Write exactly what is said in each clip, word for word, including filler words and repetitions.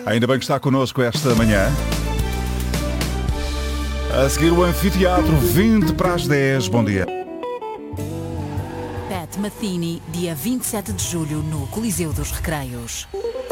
Ainda bem que está connosco esta manhã. A seguir o Anfiteatro, vinte para as dez. Bom dia. Pat Metheny, dia vinte e sete de julho, no Coliseu dos Recreios.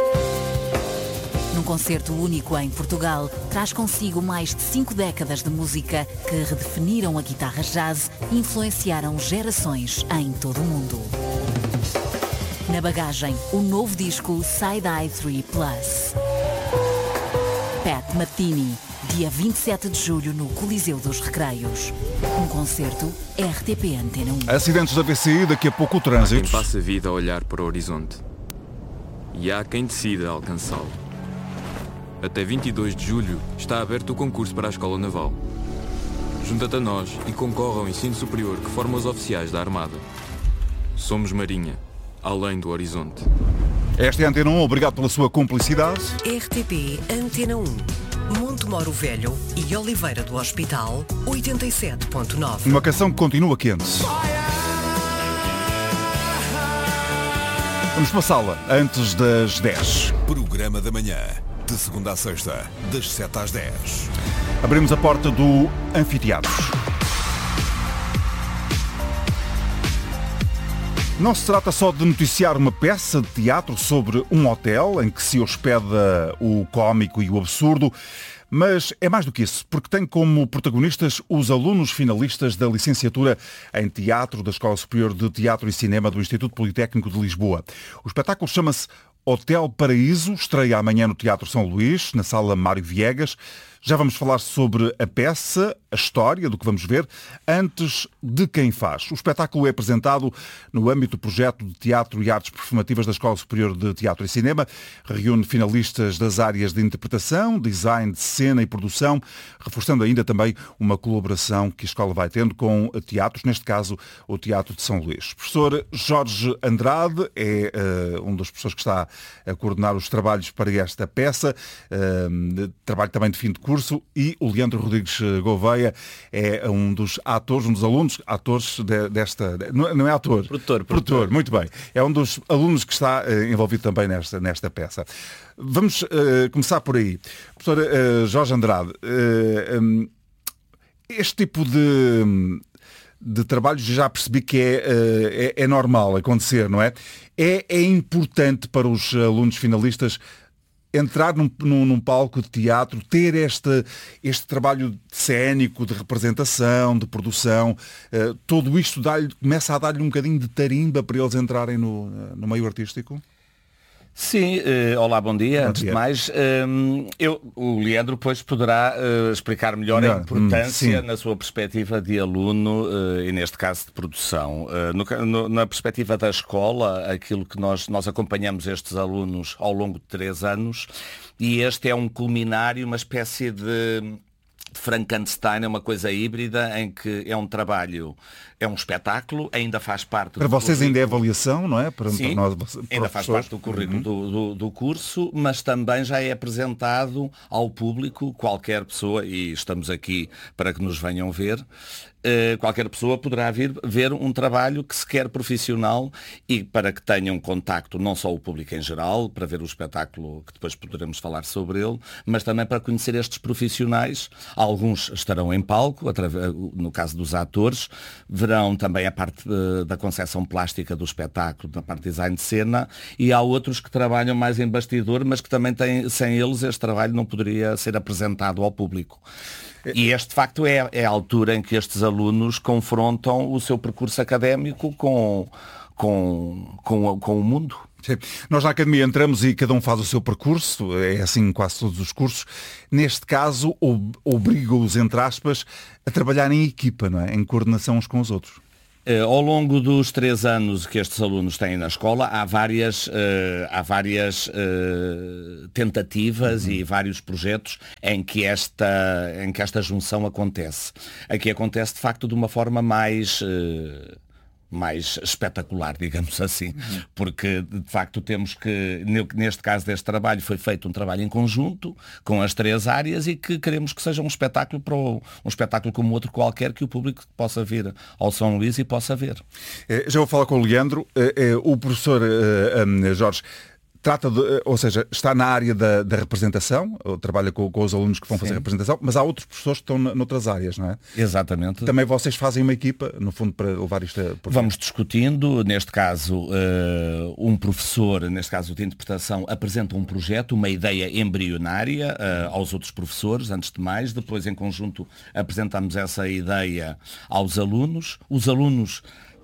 Num concerto único em Portugal, traz consigo mais de cinco décadas de música que redefiniram a guitarra jazz e influenciaram gerações em todo o mundo. Na bagagem, o novo disco Side Eye três Plus. Pat Metheny, dia vinte e sete de julho no Coliseu dos Recreios. Um concerto R T P Antena um. Acidentes da V C I, daqui a pouco o trânsito. Há quem passa a vida a olhar para o horizonte. E há quem decida alcançá-lo. Até vinte e dois de julho está aberto o concurso para a Escola Naval. Junta-te a nós e concorre ao ensino superior que forma os oficiais da Armada. Somos Marinha, além do horizonte. Esta é a Antena um, obrigado pela sua cumplicidade. R T P Antena um. Montemoro Velho e Oliveira do Hospital, oitenta e sete ponto nove. Uma canção que continua quente. Vamos passá-la antes das dez. Programa da manhã, de segunda a sexta, das sete às dez. Abrimos a porta do Anfiteatro. Não se trata só de noticiar uma peça de teatro sobre um hotel em que se hospeda o cómico e o absurdo, mas é mais do que isso, porque tem como protagonistas os alunos finalistas da licenciatura em Teatro da Escola Superior de Teatro e Cinema do Instituto Politécnico de Lisboa. O espetáculo chama-se Hotel Paraíso, estreia amanhã no Teatro São Luís, na Sala Mário Viegas. Já vamos falar sobre a peça, a história do que vamos ver, antes de quem faz. O espetáculo é apresentado no âmbito do projeto de Teatro e Artes Performativas da Escola Superior de Teatro e Cinema. Reúne finalistas das áreas de interpretação, design de cena e produção, reforçando ainda também uma colaboração que a escola vai tendo com teatros, neste caso o Teatro de São Luís. O professor Jorge Andrade é uh, um dos professores que está a coordenar os trabalhos para esta peça, uh, trabalho também de fim de curso. E o Leandro Rodrigues Gouveia é um dos atores, um dos alunos, atores de, desta... Não, não é ator? Produtor, produtor. Produtor, muito bem. É um dos alunos que está uh, envolvido também nesta, nesta peça. Vamos uh, começar por aí. Professor uh, Jorge Andrade, uh, um, este tipo de... de trabalhos já percebi que é, é, é normal acontecer, não é? é? É importante para os alunos finalistas entrar num, num, num palco de teatro, ter este, este trabalho cénico, de representação, de produção, uh, tudo isto dá-lhe, começa a dar-lhe um bocadinho de tarimba para eles entrarem no, no meio artístico? Sim, uh, olá, bom dia. Bom Antes dia. de mais, um, eu, o Leandro depois poderá uh, explicar melhor Não, a importância hum, na sua perspectiva de aluno uh, e neste caso de produção. Uh, no, no, na perspectiva da escola, aquilo que nós, nós acompanhamos estes alunos ao longo de três anos e este é um culminário, uma espécie de... Frankenstein, é uma coisa híbrida em que é um trabalho, é um espetáculo, ainda faz parte para do vocês currículo. ainda é avaliação, não é? Para, Sim, para nós, para ainda faz parte do currículo uhum. do, do, do curso, mas também já é apresentado ao público, qualquer pessoa, e estamos aqui para que nos venham ver, Uh, qualquer pessoa poderá vir ver um trabalho que se quer profissional e para que tenham contacto não só o público em geral, para ver o espetáculo que depois poderemos falar sobre ele, mas também para conhecer estes profissionais. Alguns estarão em palco, através, no caso dos atores, verão também a parte uh, da concepção plástica do espetáculo, da parte de design de cena, e há outros que trabalham mais em bastidor, mas que também têm, sem eles este trabalho não poderia ser apresentado ao público. E este, de facto, é, é a altura em que estes alunos confrontam o seu percurso académico com, com, com, com o mundo. Sim. Nós na Academia entramos e cada um faz o seu percurso, é assim em quase todos os cursos. Neste caso, obriga-os, entre aspas, a trabalhar em equipa, não é? Em coordenação uns com os outros. Uh, ao longo dos três anos que estes alunos têm na escola, há várias, uh, há várias uh, tentativas uhum. e vários projetos em que, esta, em que esta junção acontece. Aqui acontece, de facto, de uma forma mais... Uh, mais espetacular, digamos assim, uhum. porque de facto temos que, neste caso deste trabalho, foi feito um trabalho em conjunto com as três áreas e que queremos que seja um espetáculo para o, um espetáculo como outro qualquer que o público possa vir ao São Luís e possa ver. Já vou falar com o Leandro. O professor Jorge trata de, ou seja, está na área da, da representação, ou trabalha com, com os alunos que vão fazer Sim. representação, mas há outros professores que estão noutras áreas, não é? Exatamente. Também vocês fazem uma equipa, no fundo, para levar isto a... Vamos discutindo, neste caso, uh, um professor, neste caso de interpretação, apresenta um projeto, uma ideia embrionária uh, aos outros professores, antes de mais, depois em conjunto apresentamos essa ideia aos alunos, os alunos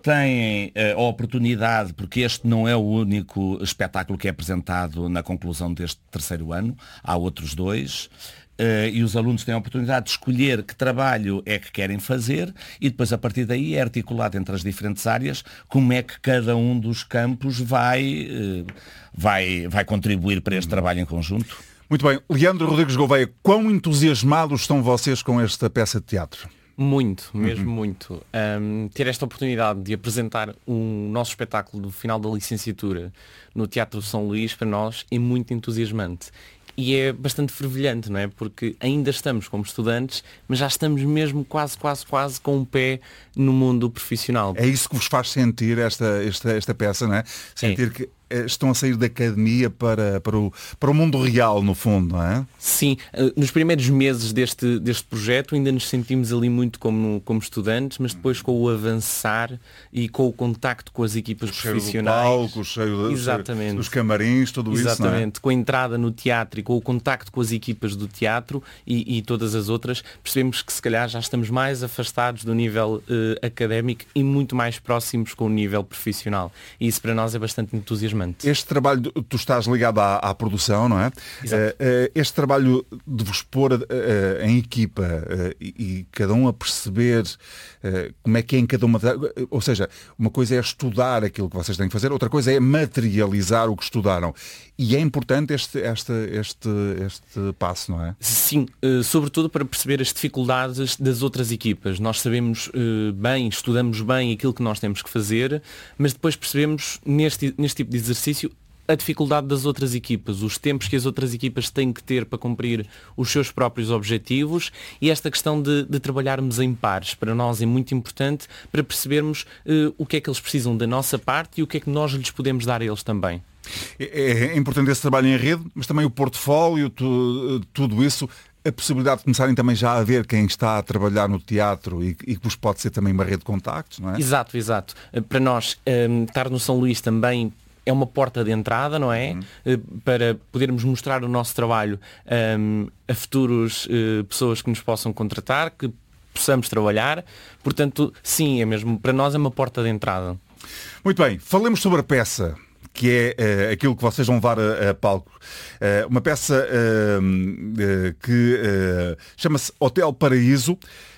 têm uh, a oportunidade, porque este não é o único espetáculo que é apresentado na conclusão deste terceiro ano, há outros dois, uh, e os alunos têm a oportunidade de escolher que trabalho é que querem fazer e depois a partir daí é articulado entre as diferentes áreas como é que cada um dos campos vai, uh, vai, vai contribuir para este trabalho em conjunto. Muito bem. Leandro Rodrigues Gouveia, quão entusiasmados estão vocês com esta peça de teatro? Muito, mesmo uhum. muito. Um, ter esta oportunidade de apresentar um nosso espetáculo do final da licenciatura no Teatro São Luís, para nós, é muito entusiasmante. E é bastante fervilhante, não é? Porque ainda estamos como estudantes, mas já estamos mesmo quase, quase, quase com um pé no mundo profissional. É isso que vos faz sentir esta, esta, esta peça, não é? Sentir é. que estão a sair da academia para, para, o, para o mundo real, no fundo, não é? Sim, nos primeiros meses deste, deste projeto ainda nos sentimos ali muito como, como estudantes, mas depois com o avançar e com o contacto com as equipas o profissionais. Cheio do palco, o cheio, Exatamente. cheio dos camarins, tudo Exatamente. isso, não é? Exatamente, com a entrada no teatro e com o contacto com as equipas do teatro e, e todas as outras, percebemos que se calhar já estamos mais afastados do nível uh, académico e muito mais próximos com o nível profissional. E isso para nós é bastante entusiasmante. Este trabalho, tu estás ligado à, à produção, não é? Exato. Este trabalho de vos pôr em equipa e, e cada um a perceber como é que é em cada uma... Ou seja, uma coisa é estudar aquilo que vocês têm que fazer, outra coisa é materializar o que estudaram. E é importante este, este, este, este passo, não é? Sim, sobretudo para perceber as dificuldades das outras equipas. Nós sabemos bem, estudamos bem aquilo que nós temos que fazer, mas depois percebemos neste, neste tipo de exercício a dificuldade das outras equipas, os tempos que as outras equipas têm que ter para cumprir os seus próprios objetivos e esta questão de, de trabalharmos em pares. Para nós é muito importante para percebermos uh, o que é que eles precisam da nossa parte e o que é que nós lhes podemos dar a eles também. É, é importante esse trabalho em rede, mas também o portfólio, tu, tudo isso, a possibilidade de começarem também já a ver quem está a trabalhar no teatro e, e que vos pode ser também uma rede de contactos, não é? Exato, exato. Para nós, um, estar no São Luís também é uma porta de entrada, não é? Uhum. Para podermos mostrar o nosso trabalho um, a futuros uh, pessoas que nos possam contratar, que possamos trabalhar. Portanto, sim, é mesmo, para nós é uma porta de entrada. Muito bem, falemos sobre a peça, que é uh, aquilo que vocês vão levar a, a palco. Uh, uma peça uh, uh, que uh, chama-se Hotel Paraíso.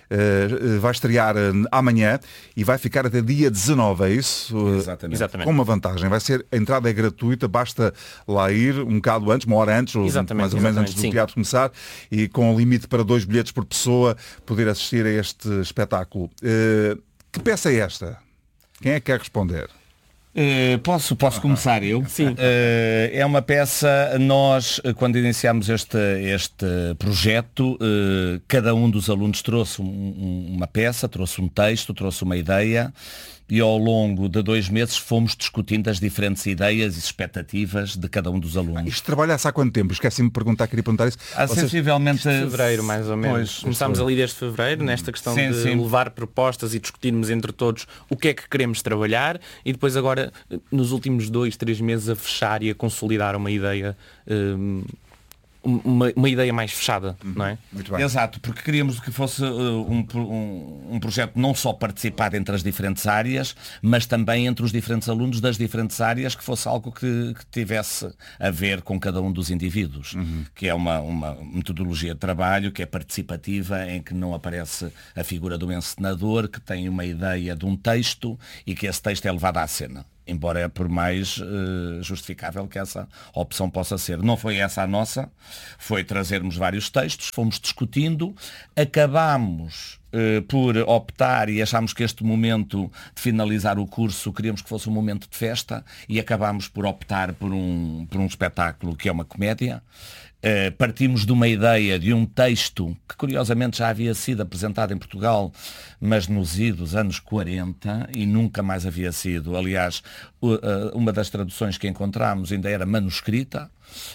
Uh, vai estrear uh, amanhã e vai ficar até dia dezanove, é isso? Uh, Exatamente. Exatamente. Com uma vantagem, vai ser, a entrada é gratuita, basta lá ir um bocado antes, uma hora antes, ou mais ou menos antes do sim. teatro começar, e com limite para dois bilhetes por pessoa, poder assistir a este espetáculo. Uh, que peça é esta? Quem é que quer responder? Uh, posso posso começar eu? Sim. Uh, é uma peça, nós, quando iniciámos este, este projeto, uh, cada um dos alunos trouxe um, um, uma peça, trouxe um texto, trouxe uma ideia, e ao longo de dois meses fomos discutindo as diferentes ideias e expectativas de cada um dos alunos. Isto trabalha-se há quanto tempo? Esqueci-me de perguntar, queria perguntar isso. Há Vocês... sensivelmente... fevereiro, mais ou menos. Pois, Começámos ali desde fevereiro, nesta questão sim, de sim. levar propostas e discutirmos entre todos o que é que queremos trabalhar e depois agora, nos últimos dois, três meses, a fechar e a consolidar uma ideia... Um, Uma, uma ideia mais fechada, uhum. não é? Muito bem. Exato, porque queríamos que fosse uh, um, um, um projeto não só participado entre as diferentes áreas, mas também entre os diferentes alunos das diferentes áreas, que fosse algo que, que tivesse a ver com cada um dos indivíduos, uhum. que é uma, uma metodologia de trabalho que é participativa, em que não aparece a figura do encenador, que tem uma ideia de um texto e que esse texto é levado à cena. Embora é por mais uh, justificável que essa opção possa ser. Não foi essa a nossa, foi trazermos vários textos, fomos discutindo, acabámos uh, por optar e achámos que este momento de finalizar o curso, queríamos que fosse um momento de festa e acabámos por optar por um, por um espetáculo que é uma comédia. Uh, partimos de uma ideia de um texto que curiosamente já havia sido apresentado em Portugal, mas nos idos anos quarenta e nunca mais havia sido. Aliás, uh, uma das traduções que encontramos ainda era manuscrita.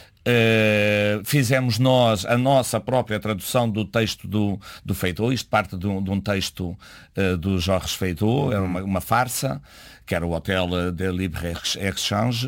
Uh, fizemos nós a nossa própria tradução do texto do, do Feydeau. Isto parte de um, de um texto uh, do Georges Feydeau, era uma, uma farsa, que era o Hotel de Libre-Échange.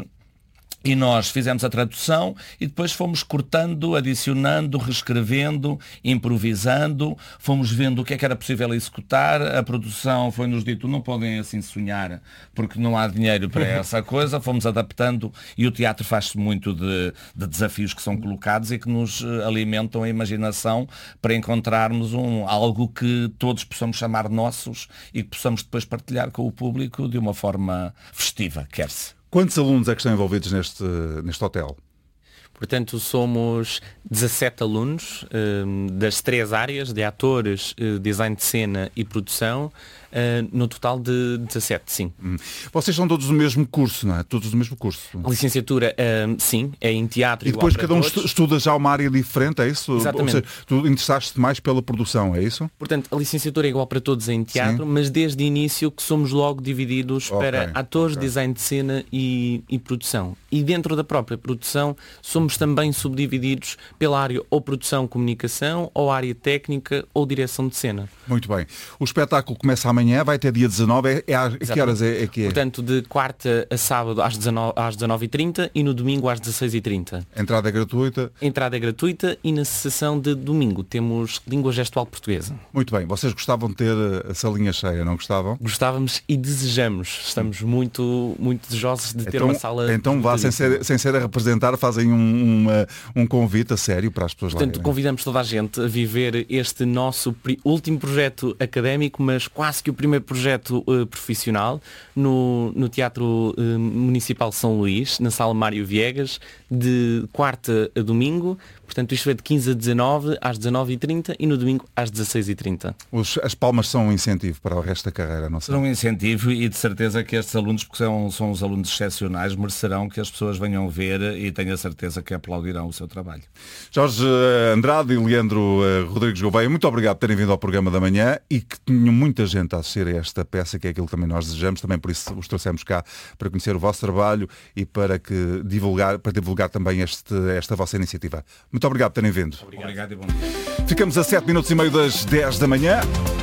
E nós fizemos a tradução e depois fomos cortando, adicionando, reescrevendo, improvisando, fomos vendo o que é que era possível executar. A produção foi-nos dito, não podem assim sonhar, porque não há dinheiro para essa coisa. Fomos adaptando e o teatro faz-se muito de, de desafios que são colocados e que nos alimentam a imaginação para encontrarmos um, algo que todos possamos chamar nossos e que possamos depois partilhar com o público de uma forma festiva, quer-se. Quantos alunos é que estão envolvidos neste, neste hotel? Portanto, somos dezassete alunos um, das três áreas de atores, uh, design de cena e produção, uh, no total de dezassete, sim. Hum. Vocês são todos do mesmo curso, não é? Todos do mesmo curso. A licenciatura, um, sim, é em teatro. E depois igual cada um todos. estuda já uma área diferente, é isso? Exatamente. Ou seja, tu interessaste mais pela produção, é isso? Portanto, a licenciatura é igual para todos em teatro, sim, mas desde o início que somos logo divididos okay, para atores, okay, design de cena e, e produção. E dentro da própria produção somos também subdivididos pela área ou produção, comunicação, ou área técnica ou direção de cena. Muito bem. O espetáculo começa amanhã, vai até dia dezanove. É, é, a que horas é, é que é? Portanto, de quarta a sábado às dezanove e trinta e no domingo às dezasseis e trinta. A entrada é gratuita? A entrada é gratuita e na sessão de domingo temos língua gestual portuguesa. Muito bem. Vocês gostavam de ter a salinha cheia, não gostavam? Gostávamos e desejamos. Estamos muito, muito desejosos de ter então, uma sala... Então vá, sem ser, sem ser a representar, fazem um, uma, um convite a sério para as pessoas lá. Portanto, convidamos toda a gente a viver este nosso último projeto académico, mas quase que o primeiro projeto uh, profissional, no, no Teatro uh, Municipal São Luís, na Sala Mário Viegas, de quarta a domingo. Portanto, isto é de quinze a dezanove, às dezanove e trinta e no domingo às dezasseis e trinta. Os, as palmas são um incentivo para o resto da carreira, não sei? São um incentivo e de certeza que estes alunos, porque são, são os alunos excepcionais, merecerão que as pessoas venham ver e tenho a certeza que aplaudirão o seu trabalho. Jorge Andrade e Leandro Rodrigues Gouveia, muito obrigado por terem vindo ao programa da manhã e que tenham muita gente a assistir a esta peça, que é aquilo que também nós desejamos, também por isso os trouxemos cá para conhecer o vosso trabalho e para, que divulgar, para divulgar também este, esta vossa iniciativa. Muito obrigado por terem vindo. Obrigado. Obrigado e bom dia. Ficamos a sete minutos e meio das dez da manhã.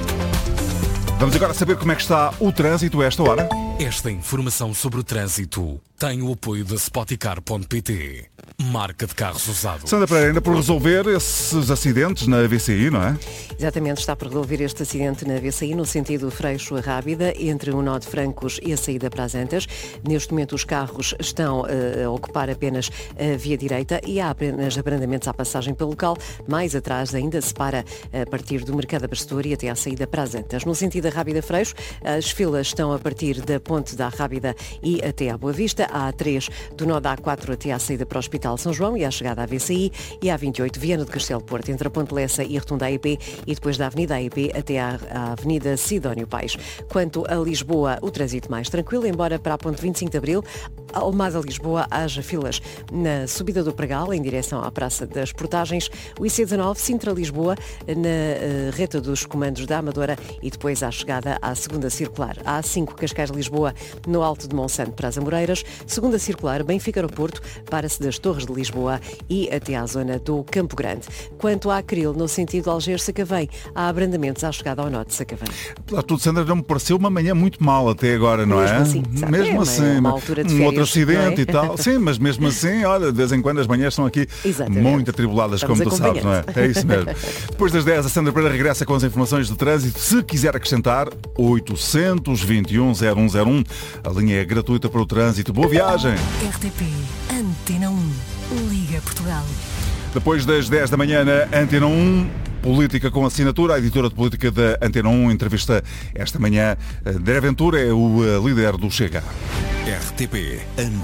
Vamos agora saber como é que está o trânsito a esta hora. Esta informação sobre o trânsito tem o apoio da Spoticar ponto pt, marca de carros usados. Sandra Pereira, ainda por resolver esses acidentes na V C I, não é? Exatamente, está por resolver este acidente na V C I, no sentido Freixo a Rábida, entre o nó de Francos e a saída para as Antas. Neste momento os carros estão uh, a ocupar apenas a via direita e há apenas abrandamentos à passagem pelo local. Mais atrás ainda se para a partir do Mercado da Pastor e até à saída para as Antas. No sentido da Rábida Freixo, as filas estão a partir da Ponte da Rábida e até à Boa Vista. A A três do nó da A quatro até à saída para o Hospital São João e à chegada à V C I, e a A vinte e oito Viana do Castelo Porto entre a Ponte Lessa e a Rotunda A E P e depois da Avenida A E P até à, à Avenida Sidónio Paes. Quanto a Lisboa, o trânsito mais tranquilo, embora para a Ponte vinte e cinco de Abril, Almada Lisboa, haja filas na subida do Pregal em direção à Praça das Portagens, o I C dezanove Sintra Lisboa na uh, reta dos comandos da Amadora e depois à chegada à segunda circular. A A cinco Cascais Lisboa no Alto de Monsanto para as Amoreiras, segunda circular Benfica Aeroporto, para-se das Torres de Lisboa e até à zona do Campo Grande. Quanto à Acril, no sentido Algés-Sacavém, há abrandamentos à chegada ao norte de Sacavém. Lá tudo, Sandra, não me pareceu uma manhã muito mal até agora, não mesmo é? Assim, sabe, mesmo é, assim, é uma altura de um férias, outro acidente é? e tal. Sim, mas mesmo assim, olha, de vez em quando as manhãs são aqui Exatamente. muito atribuladas, Estamos como tu sabes, não é? É isso mesmo. Depois das dez, a Sandra Pereira regressa com as informações do trânsito. Se quiser acrescentar, oitocentos e vinte e um zero um zero um. A linha é gratuita para o trânsito. Boa viagem! R T P Antena um. Liga Portugal. Depois das dez da manhã na Antena um, Política com Assinatura, a editora de política da Antena um entrevista esta manhã. André Ventura é o líder do Chega. R T P